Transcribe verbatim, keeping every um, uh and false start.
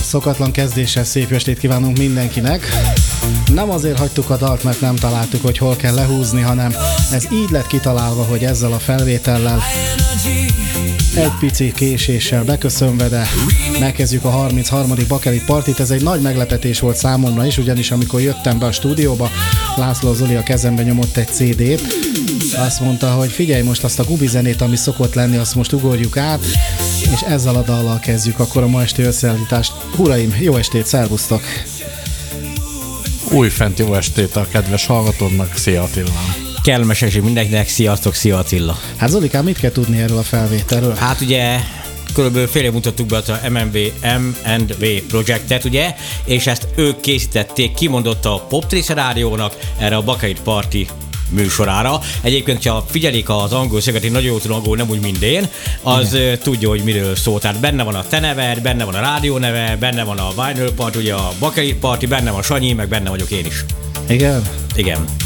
Szokatlan kezdéssel szép estét kívánunk mindenkinek. Nem azért hagytuk a dalt, mert nem találtuk, hogy hol kell lehúzni, hanem ez így lett kitalálva, hogy ezzel a felvétellel egy pici késéssel beköszönve, de megkezdjük a harmincharmadik Bakelit Partit. Ez egy nagy meglepetés volt számomra is, ugyanis amikor jöttem be a stúdióba, László Zoli a kezembe nyomott egy cé dét. Azt mondta, hogy figyelj, most azt a gubi zenét, ami szokott lenni, azt most ugorjuk át, és ezzel a dallal kezdjük akkor a ma esti összeállítást. Uraim, jó estét, szervusztok! Újfent jó estét a kedves hallgatódnak, szia Attila! Kellemes estét mindenkinek, sziasztok, szia Attila! Hát Zolikám, mit kell tudni erről a felvételről? Hát ugye körülbelül fél év mutattuk be a em en vé, em and vé projektet, ugye, és ezt ők készítették, kimondott a Pop Trace rádiónak erre a Bakelit Party műsorára. Egyébként, ha figyelik az angol szöget, én nagyon jól tudom angol, nem úgy, mint én, az igen, tudja, hogy miről szól. Tehát benne van a te neved, benne van a rádió neve, benne van a Vinyl Party, ugye a Bakelit Party, benne van Sanyi, meg benne vagyok én is. Igen? Igen.